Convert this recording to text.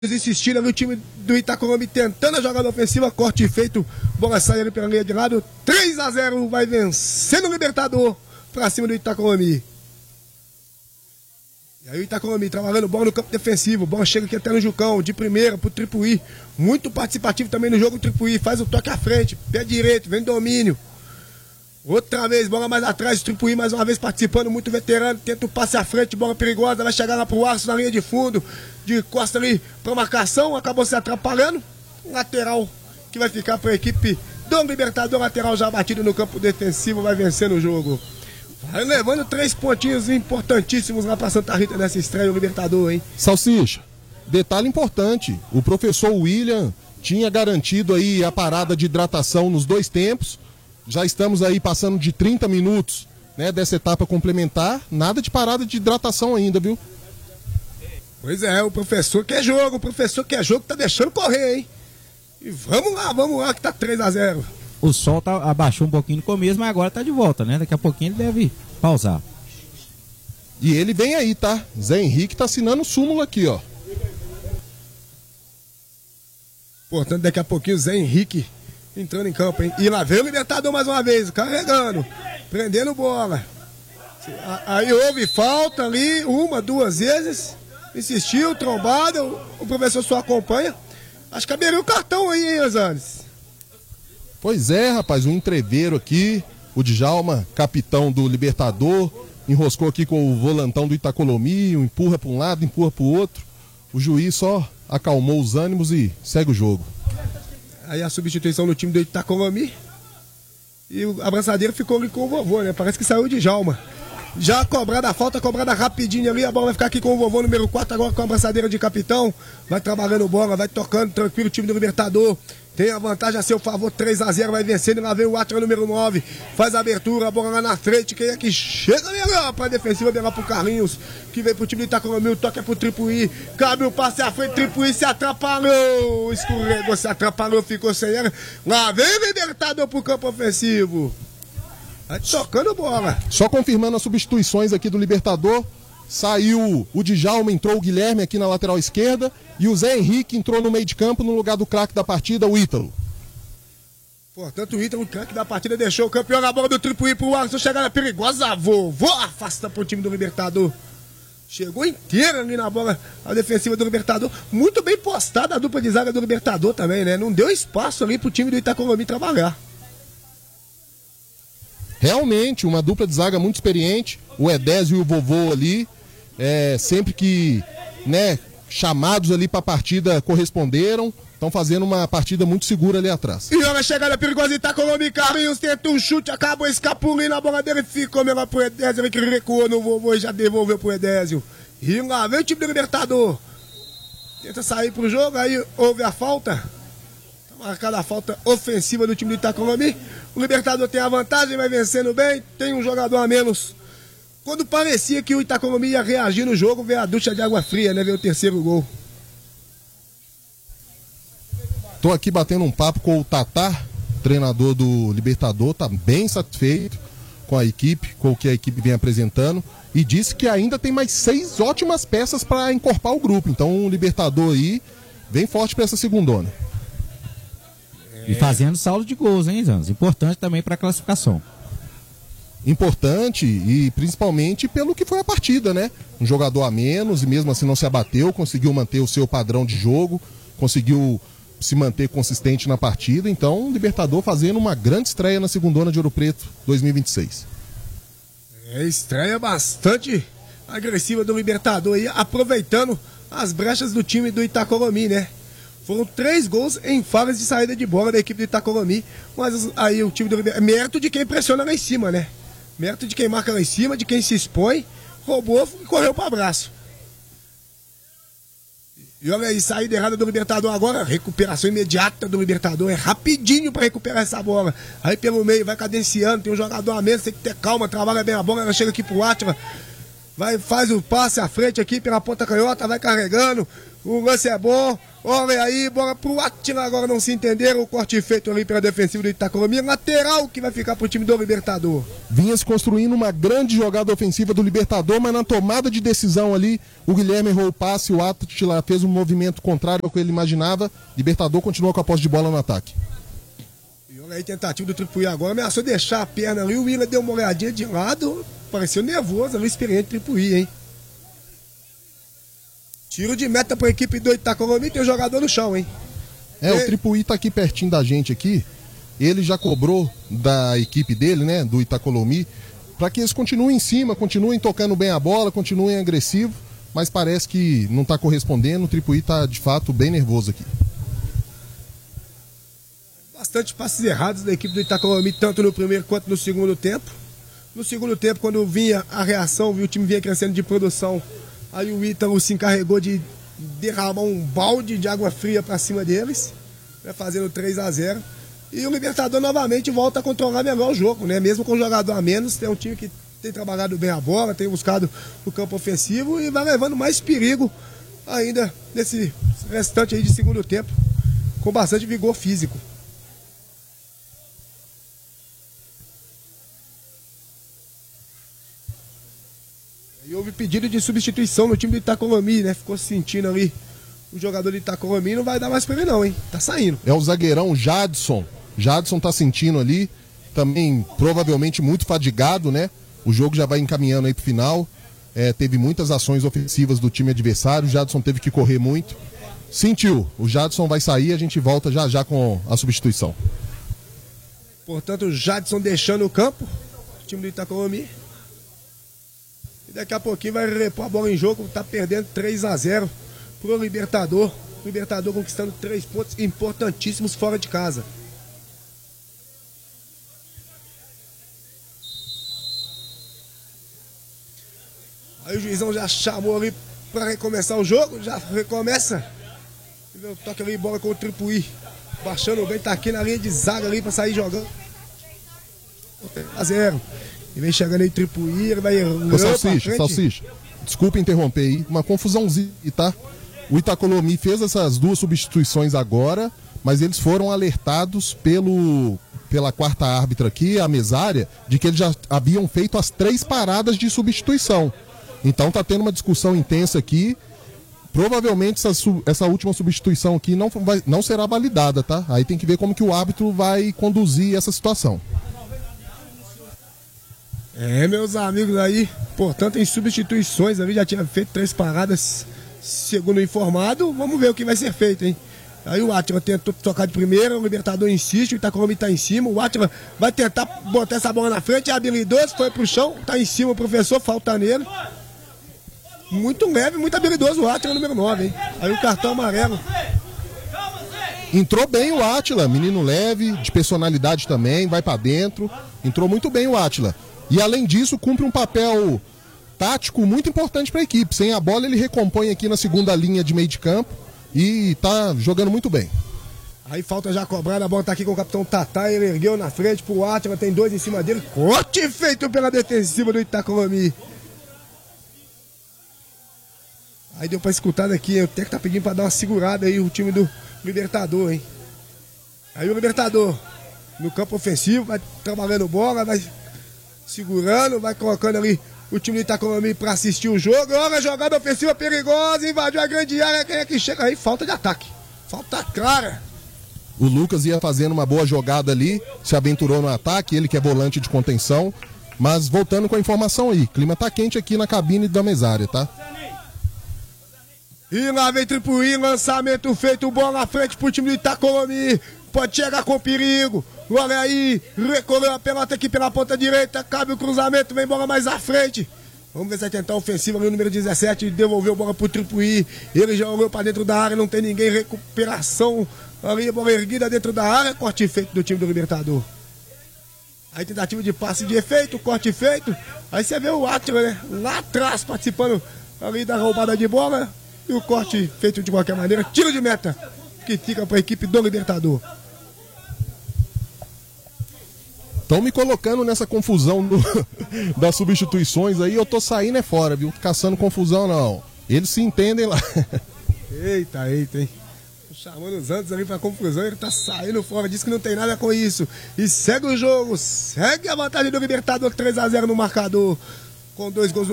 insistindo ali o time do Itacolomí tentando a jogada ofensiva, corte feito, bola sai ali pela linha de lado, 3-0 vai vencendo o Libertador pra cima do Itacolomí. E aí o Itacolomí trabalhando bola no campo defensivo, bola chega aqui até no Jucão, de primeira pro Tripuí, muito participativo também no jogo. O Tripuí faz o toque à frente, pé direito, vem domínio. Outra vez, bola mais atrás, o Tripuí mais uma vez participando, muito veterano, tenta o passe à frente, bola perigosa, vai chegar lá pro Arço na linha de fundo, de costa ali pra marcação, acabou se atrapalhando, lateral que vai ficar pra equipe do Libertador, lateral já batido no campo defensivo, vai vencendo o jogo. Vai levando 3 pontinhos importantíssimos lá pra Santa Rita nessa estreia, o Libertador, hein? Salsicha, detalhe importante, o professor William tinha garantido aí a parada de hidratação nos 2 tempos. Já estamos aí passando de 30 minutos, né, dessa etapa complementar. Nada de parada de hidratação ainda, viu? Pois é, o professor quer jogo tá deixando correr, hein? E vamos lá que tá 3-0. O sol abaixou um pouquinho no começo, mas agora tá de volta, né? Daqui a pouquinho ele deve pausar. E ele vem aí, tá? Zé Henrique tá assinando o súmulo aqui, ó. Portanto, daqui a pouquinho o Zé Henrique entrando em campo, hein? E lá vem o Libertador mais uma vez, carregando, prendendo bola. Aí houve falta ali, 1, 2 vezes. Insistiu, trombada, o professor só acompanha. Acho que caberia o cartão aí, hein, Osanes? Pois é, rapaz, um entreveiro aqui. O Djalma, capitão do Libertador, enroscou aqui com o volantão do Itacolomí, empurra para um lado, empurra para o outro. O juiz só acalmou os ânimos e segue o jogo. Aí a substituição no time do Itacolomí. E a abraçadeira ficou ali com o vovô, né? Parece que saiu de Djalma. Já cobrada a falta, cobrada rapidinho ali. A bola vai ficar aqui com o vovô número 4, agora com a abraçadeira de capitão. Vai trabalhando bola, vai tocando tranquilo o time do Libertador. Tem a vantagem a seu favor, 3-0, vai vencendo. E lá vem o Atra número 9. Faz a abertura, a bola lá na frente. Quem é que chega melhor pra defensiva, melhor pro Carlinhos, que vem pro time do Itacolomí. O toque é pro Tripuí. Cabe o passe à frente, Tripuí se atrapalhou. Escorregou, se atrapalhou, ficou sem ela. Lá vem o Libertador pro campo ofensivo. Vai tocando bola. Só confirmando as substituições aqui do Libertador. Saiu o Djalma, entrou o Guilherme aqui na lateral esquerda. E o Zé Henrique entrou no meio de campo no lugar do craque da partida, o Ítalo. Portanto, o Ítalo, o craque da partida, deixou o campeão na bola do Tripuí pro Alisson. Chegada perigosa, vovô afasta pro time do Libertador. Chegou inteira ali na bola a defensiva do Libertador. Muito bem postada a dupla de zaga do Libertador também, né? Não deu espaço ali pro time do Itacolomí trabalhar. Realmente, uma dupla de zaga muito experiente. O Edésio e o vovô ali, sempre que, né, chamados ali para a partida corresponderam. Estão fazendo uma partida muito segura ali atrás. E olha a chegada perigosa, Itacolomí, Carlinhos tenta um chute, acabou escapulindo, a bola dele ficou melhor pro Edésio, ele que recuou no vovô e já devolveu pro Edésio. E lá vem o time do Libertador. Tenta sair pro jogo, aí houve a falta. Marcada a falta ofensiva do time do Itacolomí. O Libertador tem a vantagem, vai vencendo bem, tem um jogador a menos. Quando parecia que o Itacolomí ia reagir no jogo, veio a ducha de água fria, né? Veio o terceiro gol. Tô aqui batendo um papo com o Tatá, treinador do Libertador, tá bem satisfeito com a equipe, com o que a equipe vem apresentando, e disse que ainda tem mais 6 ótimas peças para encorpar o grupo. Então o Libertador aí vem forte para essa segundona. E fazendo saldo de gols, hein, Zanos? Importante também para a classificação. Importante e principalmente pelo que foi a partida, né? Um jogador a menos e mesmo assim não se abateu, conseguiu manter o seu padrão de jogo, conseguiu se manter consistente na partida. Então, o Libertador fazendo uma grande estreia na segundona de Ouro Preto 2026. Estreia bastante agressiva do Libertador aí, aproveitando as brechas do time do Itacolomí, né? Foram 3 gols em falhas de saída de bola da equipe do Itacolomí. Mas aí o time do Libertador... Mérito de quem pressiona lá em cima, né? Mérito de quem marca lá em cima, de quem se expõe, roubou e correu para abraço. E olha aí, saída errada do Libertador agora, recuperação imediata do Libertador, é rapidinho para recuperar essa bola. Aí pelo meio, vai cadenciando, tem um jogador a menos, tem que ter calma, trabalha bem a bola, ela chega aqui pro Átila, faz o passe à frente aqui pela ponta canhota, vai carregando, o lance é bom, Olha aí, bora pro Átila agora, não se entenderam. O corte feito ali pela defensiva do Itacolomi. Lateral que vai ficar pro time do Libertador. Vinha se construindo uma grande jogada ofensiva do Libertador, mas na tomada de decisão ali, o Guilherme errou o passe, o Átila fez um movimento contrário ao que ele imaginava. Libertador continuou com a posse de bola no ataque. E olha aí, tentativa do Tripuí agora, ameaçou deixar a perna ali. O Willa deu uma olhadinha de lado, pareceu nervoso ali, experiente Tripuí, hein? Tiro de meta para a equipe do Itacolomi, tem um jogador no chão, hein? O Tripuí tá aqui pertinho da gente aqui. Ele já cobrou da equipe dele, né, do Itacolomi, para que eles continuem em cima, continuem tocando bem a bola, continuem agressivos, mas parece que não tá correspondendo. O Tripuí tá de fato bem nervoso aqui. Bastante passes errados da equipe do Itacolomi, tanto no primeiro quanto no segundo tempo. No segundo tempo, quando vinha a reação, o time vinha crescendo de produção. Aí o Ítalo se encarregou de derramar um balde de água fria para cima deles, né, fazendo 3-0. E o Libertador novamente volta a controlar melhor o jogo, né? Mesmo com um jogador a menos, tem um time que tem trabalhado bem a bola, tem buscado o campo ofensivo e vai levando mais perigo ainda nesse restante aí de segundo tempo, com bastante vigor físico. E houve pedido de substituição no time do Itacolomi, né? Ficou se sentindo ali o jogador do Itacolomi, não vai dar mais pra ele não, hein? Tá saindo. É o zagueirão Jadson. Jadson tá sentindo ali, também provavelmente muito fadigado, né? O jogo já vai encaminhando aí pro final. Teve muitas ações ofensivas do time adversário, o Jadson teve que correr muito. Sentiu, o Jadson vai sair, a gente volta já já com a substituição. Portanto, o Jadson deixando o campo, o time do Itacolomi. E daqui a pouquinho vai repor a bola em jogo, tá perdendo 3-0 pro Libertador. O Libertador conquistando 3 pontos importantíssimos fora de casa. Aí o juizão já chamou ali para recomeçar o jogo, já recomeça. Toca ali, bola com o Tripuí, baixando bem, tá aqui na linha de zaga ali para sair jogando. 3-0. E vem chegando aí o Tripuí, ele vai... Salsicha, desculpa interromper aí, uma confusãozinha, tá? O Itacolomi fez essas 2 substituições agora, mas eles foram alertados pela quarta árbitra aqui, a mesária, de que eles já haviam feito as 3 paradas de substituição. Então tá tendo uma discussão intensa aqui. Provavelmente essa última substituição aqui não será validada, tá? Aí tem que ver como que o árbitro vai conduzir essa situação. Meus amigos aí, portanto, em substituições ali, já tinha feito 3 paradas, segundo o informado. Vamos ver o que vai ser feito, hein? Aí o Átila tentou tocar de primeira, o Libertador insiste, o Itacolomi tá em cima, o Átila vai tentar botar essa bola na frente, é habilidoso, foi pro chão, tá em cima o professor, falta nele. Muito leve, muito habilidoso o Átila, número 9, hein? Aí o cartão amarelo. Entrou bem o Átila, menino leve, de personalidade também, vai pra dentro. Entrou muito bem o Átila. E além disso, cumpre um papel tático muito importante para a equipe. Sem a bola, ele recompõe aqui na segunda linha de meio de campo e tá jogando muito bem. Aí falta já cobrada, a bola tá aqui com o capitão Tatá, ele ergueu na frente pro Átila, tem 2 em cima dele. Corte feito pela defensiva do Itacolomi. Aí deu pra escutar daqui, o técnico tá pedindo pra dar uma segurada aí, o time do Libertador, hein? Aí o Libertador, no campo ofensivo, vai trabalhando bola, vai segurando, vai colocando ali o time do Itacolomi pra assistir o jogo. Olha a jogada ofensiva perigosa, invadiu a grande área, quem é que chega aí? Falta de ataque, falta clara. O Lucas ia fazendo uma boa jogada ali, se aventurou no ataque, ele que é volante de contenção. Mas voltando com a informação aí, clima tá quente aqui na cabine da mesária, tá? E lá vem Tripuí, lançamento feito, bola na frente pro time do Itacolomi. Pode chegar com perigo. Olha aí, recolheu a pelota aqui pela ponta direita, cabe o cruzamento, vem bola mais à frente. Vamos ver se vai tentar a ofensiva ali, o número 17, devolveu a bola pro Tripuí. Ele já olhou pra dentro da área, não tem ninguém, recuperação ali, bola erguida dentro da área, corte feito do time do Libertador. Aí tentativa de passe de efeito, corte feito. Aí você vê o Átila, né, lá atrás, participando ali da roubada de bola. E o corte feito de qualquer maneira, tiro de meta, que fica para a equipe do Libertador. Estão me colocando nessa confusão das substituições aí, eu tô saindo fora, viu? Caçando confusão não. Eles se entendem lá. Eita, hein? Chamando os Santos ali pra confusão, ele tá saindo fora, diz que não tem nada com isso. E segue o jogo, segue a vantagem do Libertador, 3-0 no marcador, com 2 gols.